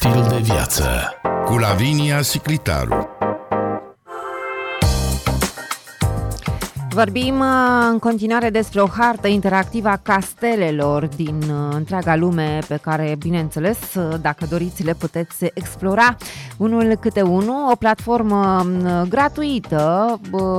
stil de viață cu Lavinia Siclitaru. Vorbim în continuare despre o hartă interactivă a castelelor din întreaga lume pe care, bineînțeles, dacă doriți, le puteți explora unul câte unul. O platformă gratuită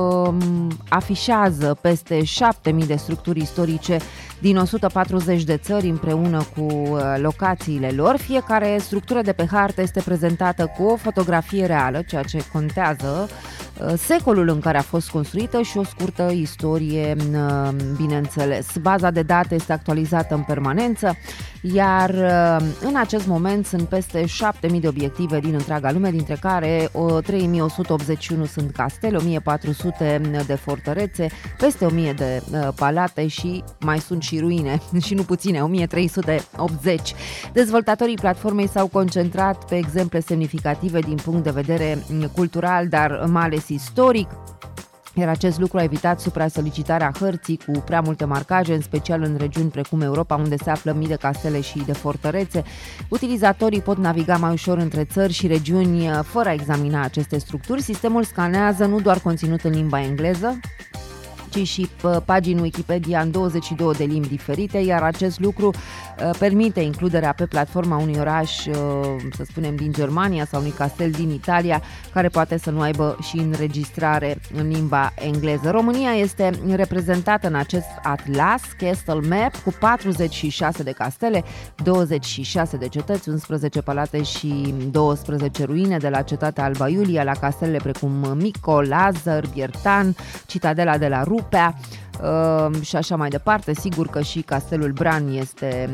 afișează peste 7000 de structuri istorice din 140 de țări împreună cu locațiile lor. Fiecare structură de pe hartă este prezentată cu o fotografie reală, ceea ce contează, secolul în care a fost construită și o scurtă istorie, bineînțeles. Baza de date este actualizată în permanență, iar în acest moment sunt peste 7000 de obiective din întreaga lume, dintre care 3181 sunt castele, 1400 de fortărețe, peste 1000 de palate și mai sunt și ruine, și nu puține, 1380. Dezvoltatorii platformei s-au concentrat pe exemple semnificative din punct de vedere cultural, dar mai ales istoric, iar acest lucru a evitat supra-solicitarea hărții cu prea multe marcaje, în special în regiuni precum Europa, unde se află mii de castele și de fortărețe. Utilizatorii pot naviga mai ușor între țări și regiuni fără a examina aceste structuri. Sistemul scanează nu doar conținut în limba engleză, ci și pagini Wikipedia în 22 de limbi diferite, iar acest lucru permite includerea pe platforma unui oraș, să spunem, din Germania sau unui castel din Italia, care poate să nu aibă și înregistrare în limba engleză. România este reprezentată în acest atlas, Castle Map, cu 46 de castele, 26 de cetăți, 11 palate și 12 ruine, de la Cetatea Alba Iulia la castelele precum Mico, Lazar, Biertan, Citadela de la Rupea și așa mai departe. Sigur că și castelul Bran este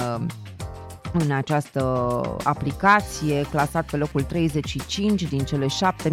în această aplicație, clasat pe locul 35 din cele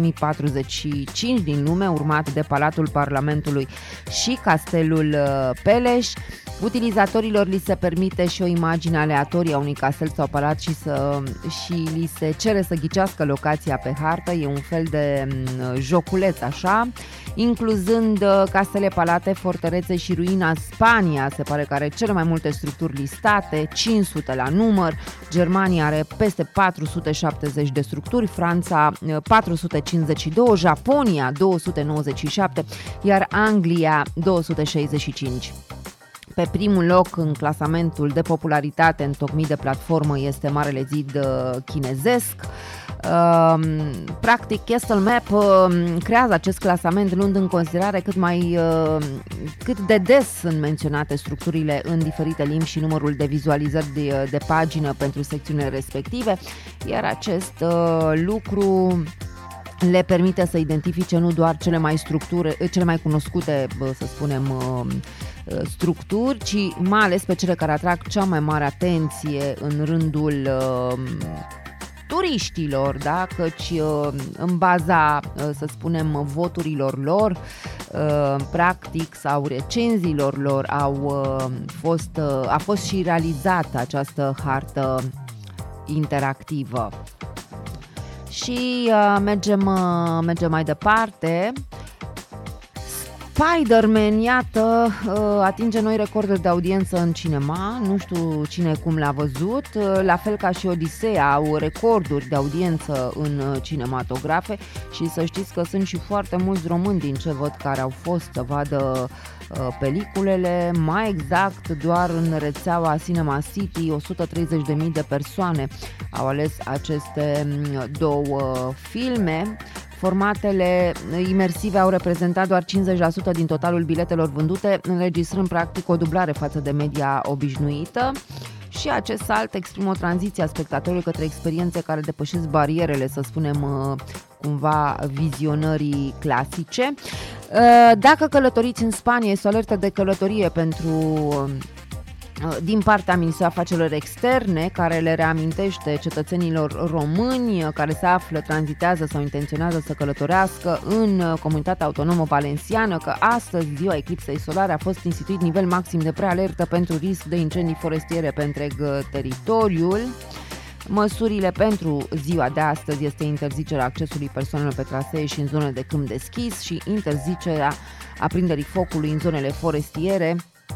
7045 din lume, urmat de Palatul Parlamentului și Castelul Peleș. Utilizatorilor li se permite și o imagine aleatorie a unui castel sau palat și li se cere să ghicească locația pe hartă. E un fel de joculeț așa, incluzând castele, palate, fortărețe și ruina. Spania se pare că are cele mai multe structuri listate, 500 la număr. Germania are peste 470 de structuri, Franța 452, Japonia 297, iar Anglia 265. Pe primul loc în clasamentul de popularitate întocmit de platformă este Marele Zid chinezesc. Practic, Castle Map creează acest clasament luând în considerare cât de des sunt menționate structurile în diferite limbi și numărul de vizualizări de pagină pentru secțiunile respective, iar acest lucru le permite să identifice nu doar cele mai cunoscute, să spunem, structuri, ci mai ales pe cele care atrag cea mai mare atenție în rândul turiștilor, da? Căci în baza, să spunem, voturilor lor, practic, sau recenziilor lor a fost și realizată această hartă interactivă. Și mergem mai departe. Spider-Man, iată, atinge noi recorduri de audiență în cinema. Nu știu cine cum l-a văzut. La fel ca și Odiseea au recorduri de audiență în cinematografe. Și să știți că sunt și foarte mulți români, din ce văd, care au fost să vadă peliculele. Mai exact, doar în rețeaua Cinema City 130.000 de persoane au ales aceste două filme. Formatele imersive au reprezentat doar 50% din totalul biletelor vândute, înregistrând practic o dublare față de media obișnuită. Și acest salt exprimă o tranziție a spectatorului către experiențe care depășesc barierele, să spunem, cumva vizionării clasice. Dacă călătoriți în Spania, este o alertă de călătorie din partea Ministerului Afacerilor Externe, care le reamintește cetățenilor români care se află, tranzitează sau intenționează să călătorească în Comunitatea Autonomă Valenciană că astăzi, ziua eclipsei solare, a fost instituit nivel maxim de prealertă pentru risc de incendii forestiere pe întreg teritoriul. Măsurile pentru ziua de astăzi este interzicerea accesului persoanelor pe trasee și în zone de câmp deschis și interzicerea aprinderii focului în zonele forestiere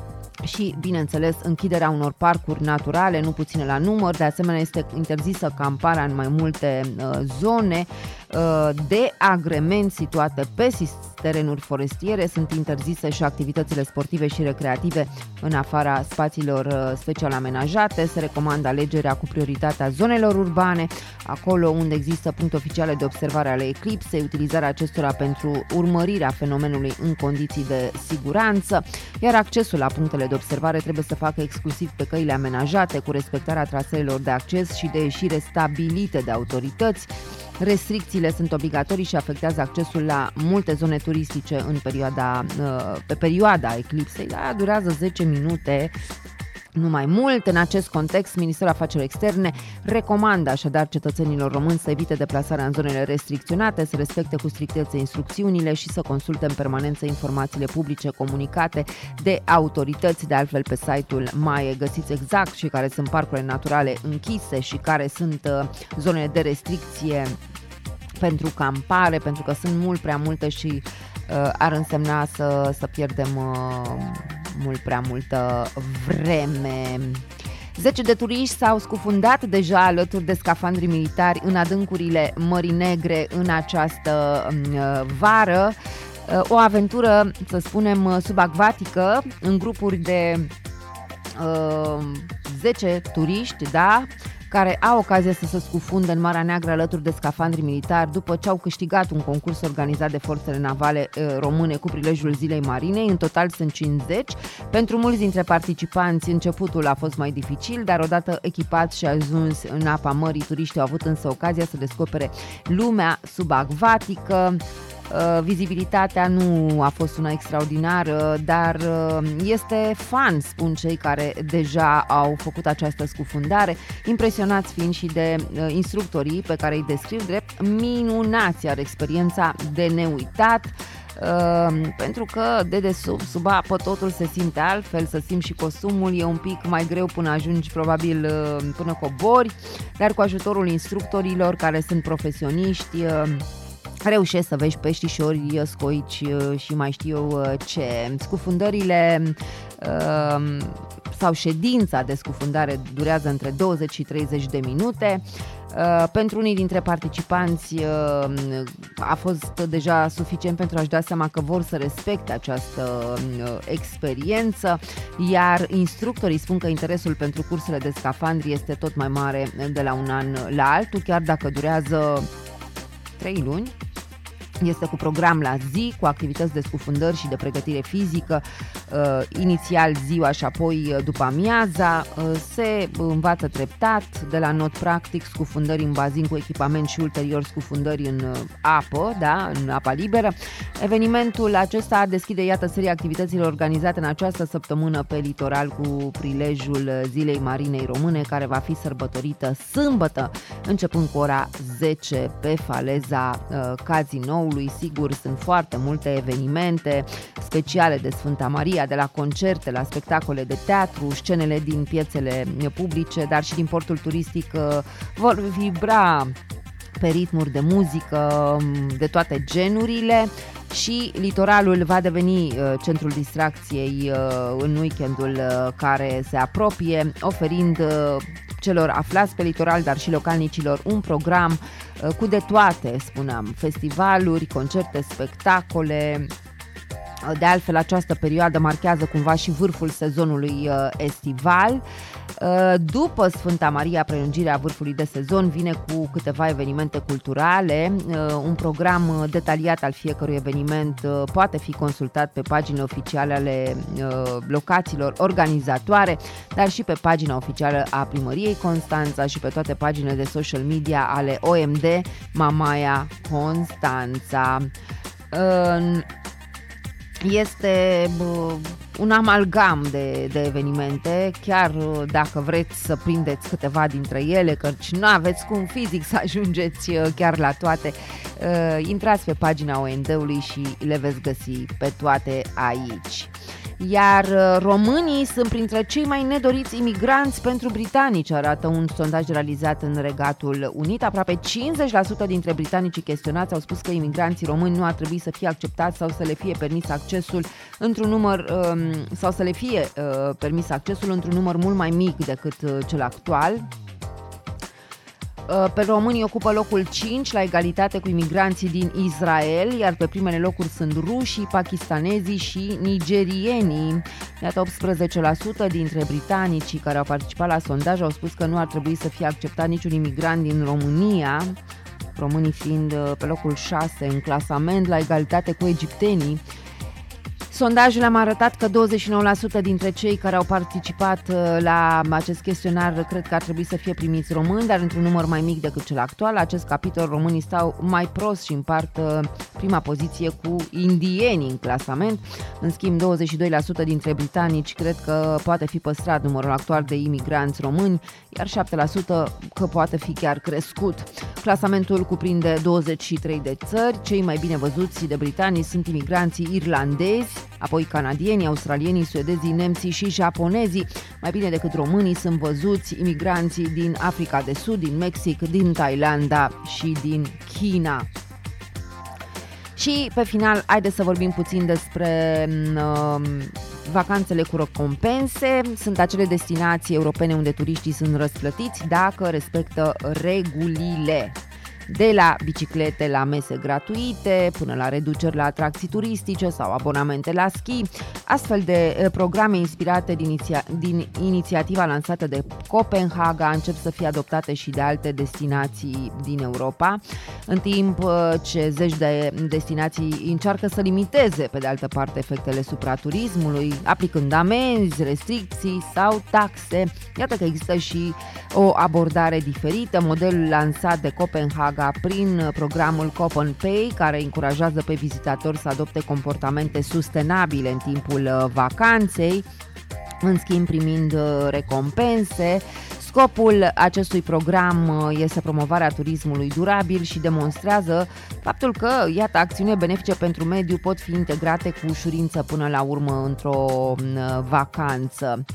și, bineînțeles, închiderea unor parcuri naturale, nu puține la număr. De asemenea, este interzisă camparea în mai multe zone de agrement situate pe terenuri forestiere. Sunt interzise și activitățile sportive și recreative în afara spațiilor special amenajate. Se recomandă alegerea cu prioritate a zonelor urbane, acolo unde există puncte oficiale de observare ale eclipsei, utilizarea acestora pentru urmărirea fenomenului în condiții de siguranță, iar accesul la punctele de observare trebuie să facă exclusiv pe căile amenajate, cu respectarea traseelor de acces și de ieșire stabilite de autorități. Restricțiile sunt obligatorii și afectează accesul la multe zone turistice pe perioada eclipsei, dar durează 10 minute, nu mai mult. În acest context, Ministerul Afacerilor Externe recomandă așadar cetățenilor români să evite deplasarea în zonele restricționate, să respecte cu strictețe instrucțiunile și să consulte în permanență informațiile publice comunicate de autorități. De altfel, pe site-ul MAE găsiți exact și care sunt parcurile naturale închise și care sunt zonele de restricție pentru campare, pentru că sunt mult prea multe și ar însemna să pierdem mult prea multă vreme. 10 de turiști s-au scufundat deja alături de scafandri militari în adâncurile Mării Negre în această vară. O aventură, să spunem, subacvatică, în grupuri de 10 turiști, da, care au ocazia să se scufunde în Marea Neagră alături de scafandri militari după ce au câștigat un concurs organizat de forțele navale române cu prilejul Zilei Marinei. În total sunt 50. Pentru mulți dintre participanți începutul a fost mai dificil, dar odată echipați și ajuns în apa mării, turiștii au avut însă ocazia să descopere lumea subacvatică. Vizibilitatea nu a fost una extraordinară, dar este fun, spun cei care deja au făcut această scufundare, impresionați fiind și de instructorii pe care îi descriu drept minunați, iar experiența de neuitat. Pentru că dedesubt, sub apă, totul se simte altfel, să simți și costumul, e un pic mai greu până ajungi probabil până cobori, dar cu ajutorul instructorilor care sunt profesioniști, reușești să vezi peștișori, scoici și mai știu eu ce. Scufundările sau ședința de scufundare durează între 20 și 30 de minute. Pentru unii dintre participanți a fost deja suficient pentru a-și da seama că vor să respecte această experiență, iar instructorii spun că interesul pentru cursele de scafandri este tot mai mare de la un an la altul, chiar dacă durează 3 luni. Este cu program la zi, cu activități de scufundări și de pregătire fizică, inițial ziua și apoi după amiaza. Se învață treptat, de la not practic, scufundări în bazin cu echipament și ulterior scufundări în apă, da, în apa liberă. Evenimentul acesta deschide, iată, seria activităților organizate în această săptămână pe litoral cu prilejul Zilei Marinei Române, care va fi sărbătorită sâmbătă, începând cu ora 10 pe faleza Cazinoului. Sigur, sunt foarte multe evenimente speciale de Sfânta Maria, de la concerte la spectacole de teatru, scenele din piețele publice, dar și din portul turistic vor vibra pe ritmuri de muzică de toate genurile și litoralul va deveni centrul distracției în weekendul care se apropie, oferind celor aflați pe litoral, dar și localnicilor, un program cu de toate, spuneam, festivaluri, concerte, spectacole. De altfel, această perioadă marchează cumva și vârful sezonului estival. După Sfânta Maria, prelungirea vârfului de sezon vine cu câteva evenimente culturale. Un program detaliat al fiecărui eveniment poate fi consultat pe paginile oficiale ale locațiilor organizatoare, dar și pe pagina oficială a Primăriei Constanța și pe toate paginile de social media ale OMD Mamaia Constanța. Este un amalgam de evenimente, chiar dacă vreți să prindeți câteva dintre ele, căci nu aveți cum fizic să ajungeți chiar la toate, intrați pe pagina OND-ului și le veți găsi pe toate aici. Iar românii sunt printre cei mai nedoriți imigranți pentru britanici, arată un sondaj realizat în Regatul Unit. Aproape 50% dintre britanicii chestionați au spus că imigranții români nu ar trebui să fie acceptați sau să le fie permis accesul într-un număr mult mai mic decât cel actual. Pe românii ocupă locul 5 la egalitate cu imigranții din Israel, iar pe primele locuri sunt rușii, pakistanezii și nigerienii. Iată, 18% dintre britanicii care au participat la sondaj au spus că nu ar trebui să fie acceptat niciun imigrant din România, românii fiind pe locul 6 în clasament la egalitate cu egiptenii. Sondajele am arătat că 29% dintre cei care au participat la acest chestionar cred că ar trebui să fie primiți români, dar într-un număr mai mic decât cel actual. La acest capitol românii stau mai prost și împart prima poziție cu indienii în clasament. În schimb, 22% dintre britanici cred că poate fi păstrat numărul actual de imigranți români, iar 7% că poate fi chiar crescut. Clasamentul cuprinde 23 de țări. Cei mai bine văzuți de britanii sunt imigranții irlandezi, apoi canadienii, australienii, suedezii, nemții și japonezii. Mai bine decât românii sunt văzuți imigranții din Africa de Sud, din Mexic, din Thailanda și din China. Și pe final, haideți să vorbim puțin despre vacanțele cu recompense. Sunt acele destinații europene unde turiștii sunt răsplătiți dacă respectă regulile. De la biciclete la mese gratuite, până la reduceri la atracții turistice sau abonamente la schi. Astfel de programe inspirate din inițiativa lansată de Copenhaga încep să fie adoptate și de alte destinații din Europa, în timp ce zeci de destinații încearcă să limiteze, pe de altă parte, efectele supraturismului, aplicând amenzi, restricții sau taxe. Iată că există și o abordare diferită. Modelul lansat de Copenhaga prin programul Copen Pay, care încurajează pe vizitatori să adopte comportamente sustenabile în timpul vacanței, în schimb primind recompense. Scopul acestui program este promovarea turismului durabil și demonstrează faptul că, iată, acțiuni benefice pentru mediu pot fi integrate cu ușurință până la urmă într-o vacanță.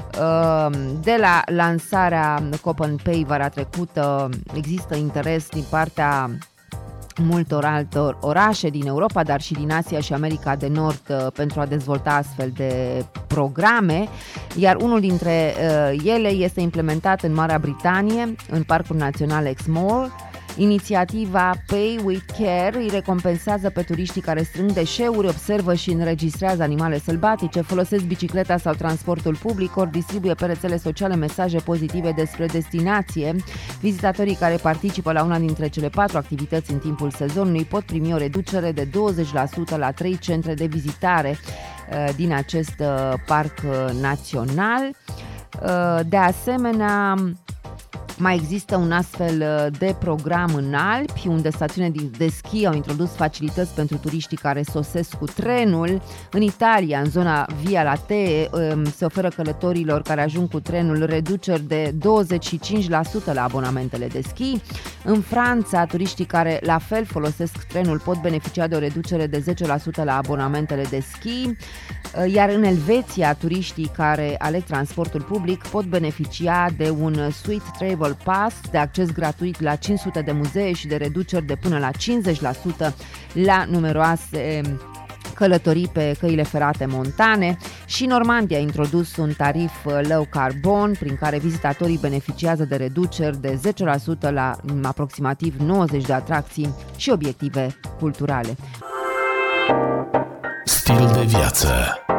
De la lansarea Copen Pay vara trecută există interes din partea multor altor orașe din Europa, dar și din Asia și America de Nord pentru a dezvolta astfel de programe, iar unul dintre ele este implementat în Marea Britanie, în Parcul Național Exmoor. Inițiativa Pay with Care îi recompensează pe turiștii care strâng deșeuri, observă și înregistrează animale sălbatice, folosesc bicicleta sau transportul public, ori distribuie pe rețele sociale mesaje pozitive despre destinație. Vizitatorii care participă la una dintre cele 4 activități în timpul sezonului pot primi o reducere de 20% la 3 centre de vizitare din acest parc național. De asemenea, mai există un astfel de program în Alpi, unde stațiunile de schi au introdus facilități pentru turiștii care sosesc cu trenul. În Italia, în zona Via Latee, se oferă călătorilor care ajung cu trenul reduceri de 25% la abonamentele de schi. În Franța, turiștii care la fel folosesc trenul pot beneficia de o reducere de 10% la abonamentele de schi. Iar în Elveția, turiștii care aleg transportul public pot beneficia de un Sweet Travel Pass, de acces gratuit la 500 de muzee și de reduceri de până la 50% la numeroase călătorii pe căile ferate montane. Și Normandia a introdus un tarif low carbon prin care vizitatorii beneficiază de reduceri de 10% la aproximativ 90 de atracții și obiective culturale. Stil de viață.